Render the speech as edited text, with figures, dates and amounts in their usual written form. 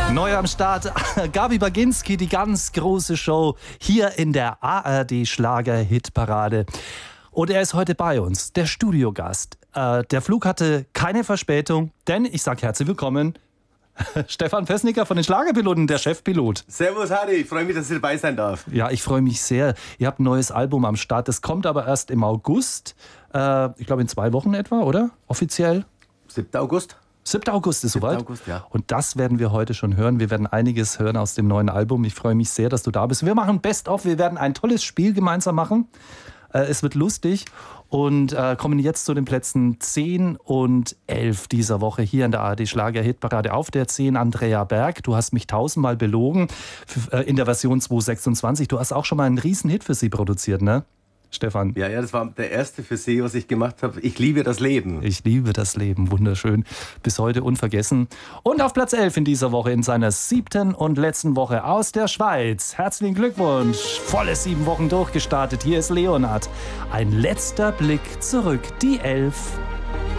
Neu am Start, Gabi Baginski, die ganz große Show hier in der ARD Schlager-Hitparade. Und er ist heute bei uns, der Studiogast. Der Flug hatte keine Verspätung, denn ich sage herzlich willkommen, Stefan Pesnicker von den Schlagerpiloten, der Chefpilot. Servus Hardy, ich freue mich, dass ich dabei sein darf. Ja, ich freue mich sehr. Ihr habt ein neues Album am Start. Das kommt aber erst im August. Ich glaube in 2 Wochen etwa, oder? Offiziell? 7. August. 7. August ist 7. soweit. August, ja. Und das werden wir heute schon hören. Wir werden einiges hören aus dem neuen Album. Ich freue mich sehr, dass du da bist. Wir machen Best-of. Wir werden ein tolles Spiel gemeinsam machen. Es wird lustig. Und kommen jetzt zu den Plätzen 10 und 11 dieser Woche hier in der ARD Schlager-Hitparade. Auf der 10 Andrea Berg. Du hast mich 1000-mal belogen in der Version 226. Du hast auch schon mal einen Riesenhit für sie produziert, ne? Stefan. Ja, das war der erste für Sie, was ich gemacht habe. Ich liebe das Leben. Ich liebe das Leben, wunderschön. Bis heute unvergessen. Und auf Platz 11 in dieser Woche, in seiner 7. und letzten Woche aus der Schweiz. Herzlichen Glückwunsch. Volle 7 Wochen durchgestartet. Hier ist Leonhard. Ein letzter Blick zurück. Die 11.